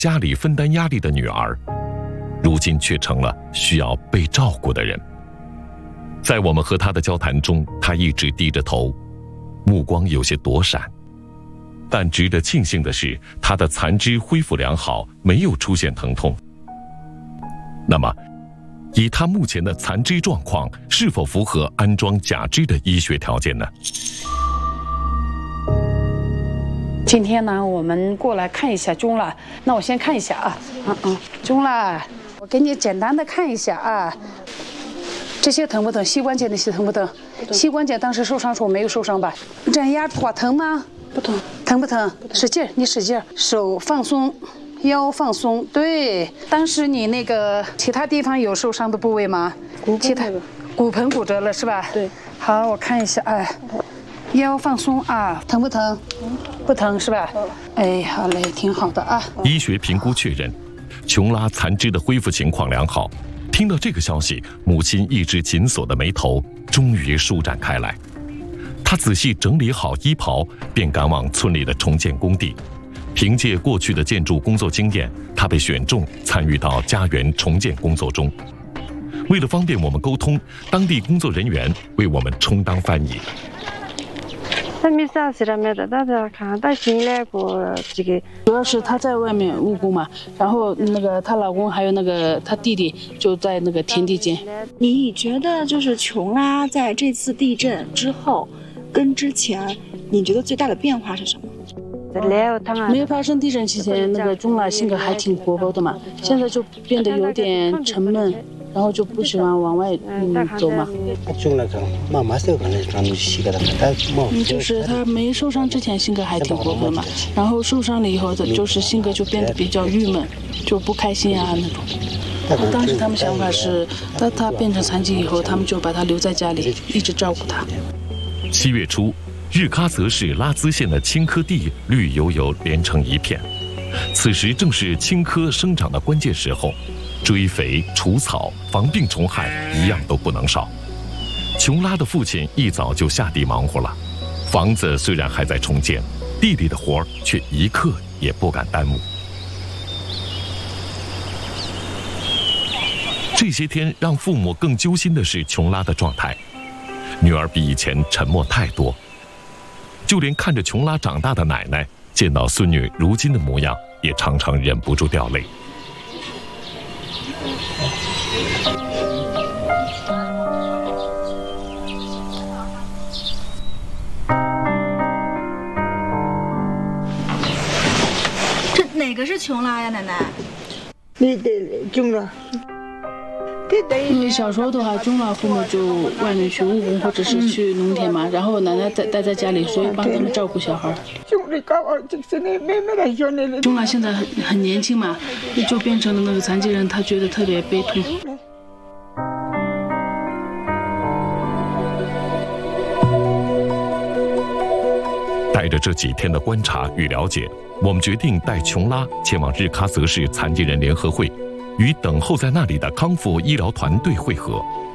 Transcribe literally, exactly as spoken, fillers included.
家里分担压力的女儿，如今却成了需要被照顾的人。在我们和她的交谈中，她一直低着头，目光有些躲闪。但值得庆幸的是，她的残肢恢复良好，没有出现疼痛。那么，以她目前的残肢状况，是否符合安装假肢的医学条件呢？ 今天呢，我们过来看一下钟了。那我先看一下啊，嗯嗯，钟了，我给你简单的看一下啊。这些疼不疼？膝关节那些疼不疼？膝关节当时受伤时候没有受伤吧？这样压的话疼吗？不疼。疼不疼？使劲，你使劲，手放松，腰放松。对，当时你那个其他地方有受伤的部位吗？其他骨盆骨折了是吧？对。好，我看一下，哎。腰放松啊，疼不疼？不疼是吧？哎，好嘞，挺好的啊。 医学评估确认，琼拉残肢的恢复情况良好。听到这个消息，母亲一直紧锁的眉头终于舒展开来。她仔细整理好衣袍，便赶往村里的重建工地。凭借过去的建筑工作经验，她被选中参与到家园重建工作中。为了方便我们沟通，当地工作人员为我们充当翻译。 主要是她在外面务工嘛，然后那个她老公还有那个她弟弟就在那个田地间。 你觉得就是琼拉在这次地震之后跟之前，你觉得最大的变化是什么？ 没发生地震期前，那个钟拉性格还挺活泼的嘛，现在就变得有点沉闷。然后就不喜欢往外嗯走嘛。嗯，就是他没受伤之前性格还挺活泼嘛，然后受伤了以后，就是性格就变得比较郁闷，就不开心啊那种。当时他们想法是，当他变成残疾以后，他们就把他留在家里，一直照顾他。 七月初，日喀则市拉孜县的青稞地绿油油连成一片，此时正是青稞生长的关键时候。追肥、除草、防病虫害一样都不能少。琼拉的父亲一早就下地忙活了，房子虽然还在重建，地里的活儿却一刻也不敢耽误。这些天让父母更揪心的是琼拉的状态，女儿比以前沉默太多，就连看着琼拉长大的奶奶，见到孙女如今的模样，也常常忍不住掉泪。 这哪个是琼拉呀，奶奶？ 你的钟拉。 因为小时候的话，钟拉父母就外面去务工或者是去农田嘛，然后奶奶待待在家里，所以帮他们照顾小孩。钟拉现在很很年轻嘛，就变成了那个残疾人，他觉得特别悲痛。 带着这几天的观察与了解，我们决定带琼拉前往日喀则市残疾人联合会，与等候在那里的康复医疗团队会合，